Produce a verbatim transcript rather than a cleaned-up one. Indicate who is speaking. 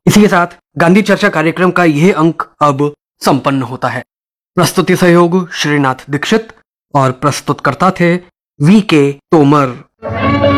Speaker 1: इसी के साथ गांधी चर्चा कार्यक्रम का यह अंक अब संपन्न होता है। प्रस्तुति सहयोग श्रीनाथ दीक्षित और प्रस्तुतकर्ता थे वी के तोमर।